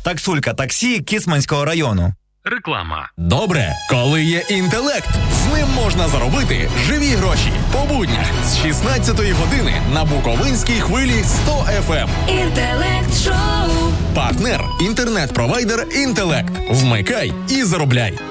Таксулька таксі Кіцманського району. Реклама. Добре, коли є інтелект. З ним можна заробити живі гроші. По буднях з 16-ї години на Буковинській хвилі 100 FM. Інтелект шоу. Партнер – інтернет-провайдер «Інтелект». Вмикай і заробляй.